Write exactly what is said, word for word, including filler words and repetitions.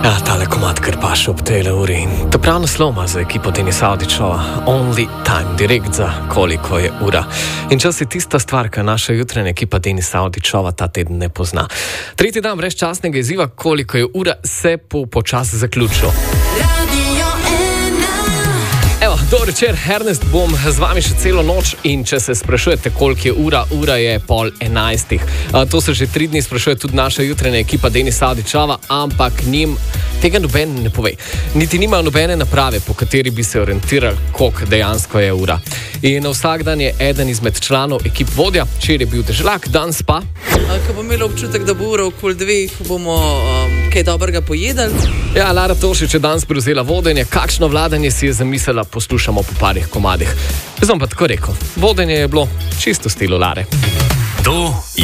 Ja, tale komad krpaš ob tej uri. To prav nasloma za ekipo Denisa Avdićova. Only time, direkt za koliko je ura. In čas je tista stvar, ki naša jutranja ekipa Denisa Avdićova ta teden ne pozna. Tretji dan brezčasnega izziva, koliko je ura, se po počasi zaključil. Evo, dober večer, Ernest, bom z vami še celo noč in če se sprašujete, koliko je ura, ura je pol enajstih. A, to se že tri dni sprašuje tudi naša jutranja ekipa Denisa Avdićova, ampak njim tega noben ne pove. Niti nimajo nobene naprave, po kateri bi se orientirali, koliko dejansko je ura. In vsak dan je eden izmed članov ekip vodja, včeraj je bil deželak, danes pa. Ko bomo imeli občutek, da bo ura okoli dveh, bomo um, kaj dobrega pojedali. Ja, Lara Tošič je danes prevzela vodenje. Kakšno vladanje si je zamislila, poslušamo po parih komadih. Jaz bom pa tako rekel, vodenje je bilo čisto v stilu Lare. To